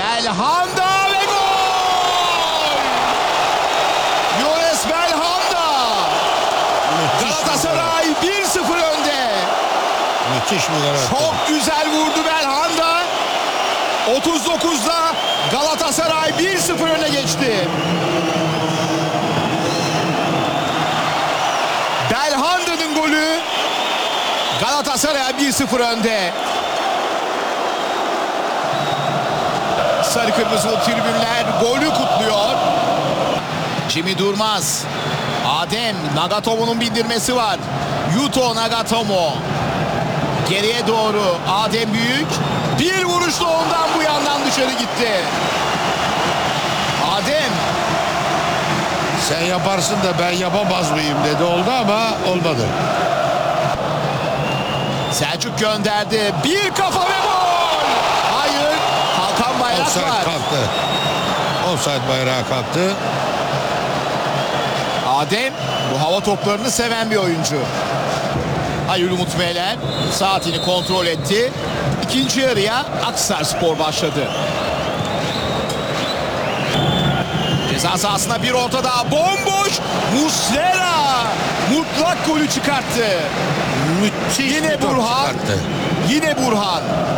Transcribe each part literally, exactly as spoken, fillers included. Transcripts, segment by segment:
Belhanda ve gol! Yunus Belhanda. Galatasaray bir sıfır önde. Müthiş bir gol attı. Çok güzel vurdu Belhanda. otuz dokuzda Galatasaray bir sıfır öne geçti. Belhanda'nın golü Galatasaray bir sıfır önde. Sarı kırmızılı tribünler golü kutluyor. Jimmy Durmaz. Adem Nagatomo'nun bindirmesi var. Yuto Nagatomo. Geriye doğru Adem Büyük. Bir vuruşla ondan bu yandan dışarı gitti. Adem. Sen yaparsın da ben yapamaz mıyım dedi, oldu ama olmadı. Selçuk gönderdi. Bir kafa ve gol. Hayır. Kalkan bayrak Offside var. kalktı. Offside bayrağı kalktı. Adem bu hava toplarını seven bir oyuncu. Halil Umut Meler saatini kontrol etti. İkinci yarıya Akhisarspor başladı. Ceza sahasına bir orta daha, bomboş. Muslera mutlak golü çıkarttı. Müthiş Yine bir top Burhan. çıkarttı. Yine Burhan.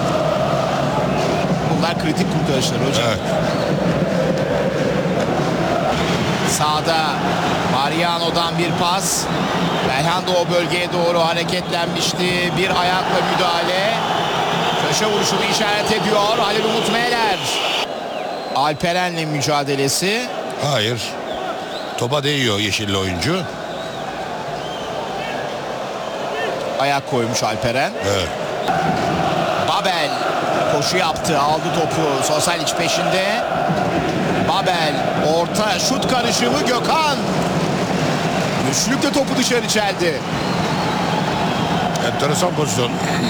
Bunlar kritik kurtarışlar hocam. Evet. Sağda Mariano'dan bir pas. Belhanda o bölgeye doğru hareketlenmişti. Bir ayakla müdahale. Köşe vuruşunu işaret ediyor Halil Umut Meler. Alperen'le mücadelesi. Hayır. Topa değiyor yeşilli oyuncu. Ayak koymuş Alperen. Evet. Babel koşu yaptı, aldı topu. Sosalic peşinde. Babel orta şut karışımı, Gökhan. Güçlükle topu dışarı çeldi. Enteresan pozisyon.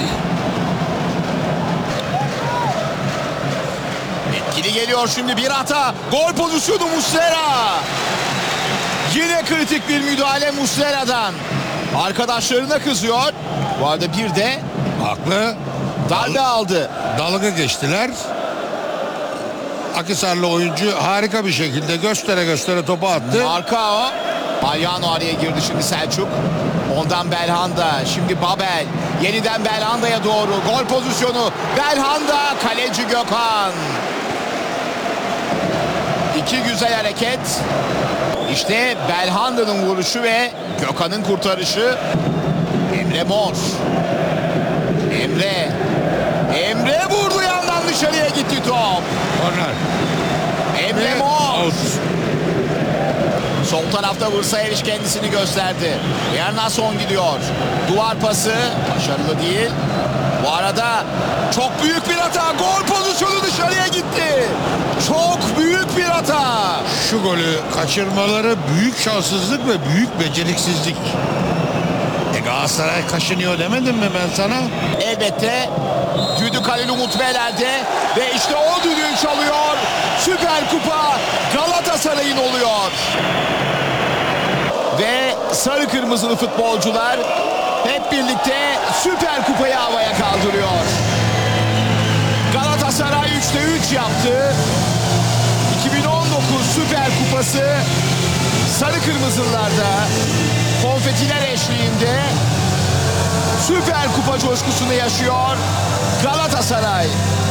Etkili geliyor şimdi bir hata. Gol pozisyonu Muslera. Yine kritik bir müdahale Muslera'dan. Arkadaşlarına kızıyor. Bu arada bir de Haklı. darbe aldı. Dalga geçtiler. Akhisarlı oyuncu harika bir şekilde göstere göstere topu attı. Marka o. Mariano araya girdi şimdi Selçuk. Ondan Belhanda. Şimdi Babel. Yeniden Belhanda'ya doğru. Gol pozisyonu. Belhanda. Kaleci Gökhan. İki güzel hareket. İşte Belhanda'nın vuruşu ve Gökhan'ın kurtarışı. Emre Mor. Emre. Emre vurdu, yandan dışarıya gitti top. Korner. Emre Mor. Out. Sol tarafta Vırsayeviç kendisini gösterdi. Yernason gidiyor. Duvar pası başarılı değil. Bu arada çok büyük bir hata. Gol pozisyonu dışarıya gitti. Çok büyük bir hata. Şu golü kaçırmaları büyük şanssızlık ve büyük beceriksizlik. E Galatasaray kaşınıyor demedim mi ben sana? Elbette düdük Halil Umut Meler'de ve işte o düdüğü çalıyor. Süper Kupa Galatasaray'ın oluyor. Ve sarı kırmızılı futbolcular hep birlikte Süper Kupayı havaya kaldırıyor. Galatasaray üçte üç yaptı. iki bin on dokuz Süper Kupası sarı kırmızılarda konfetiler eşliğinde Süper Kupa coşkusunu yaşıyor Galatasaray.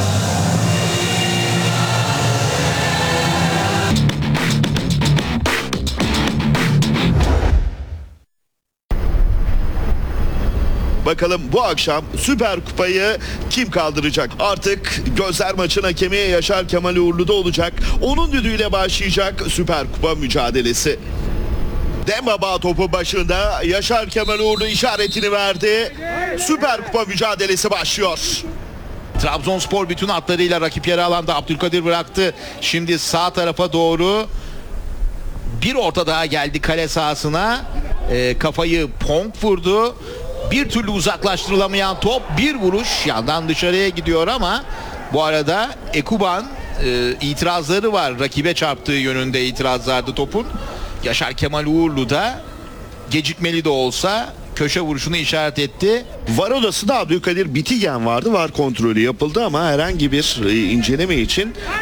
Bakalım bu akşam Süper Kupayı kim kaldıracak? Artık gözler maçın hakemi Yaşar Kemal Uğurlu'da olacak. Onun düdüğüyle başlayacak Süper Kupa mücadelesi. Dembaba topu başında, Yaşar Kemal Uğurlu işaretini verdi. Süper Kupa mücadelesi başlıyor. Trabzonspor bütün hatlarıyla rakip yarı alanda Abdülkadir bıraktı. Şimdi sağ tarafa doğru bir orta daha geldi kale sahasına. E, kafayı Pong vurdu. Bir türlü uzaklaştırılamayan top, bir vuruş yandan dışarıya gidiyor ama bu arada Ekuban e, itirazları var. Rakibe çarptığı yönünde itirazlardı topun. Yaşar Kemal Uğurlu da gecikmeli de olsa köşe vuruşunu işaret etti. VAR odasında Abdülkadir Bitigen vardı. VAR kontrolü yapıldı ama herhangi bir e, inceleme için